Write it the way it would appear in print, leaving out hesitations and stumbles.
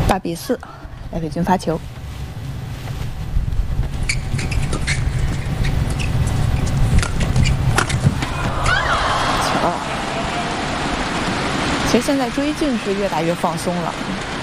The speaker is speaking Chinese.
8-4，来北军发球。球，其实现在追进是越打越放松了。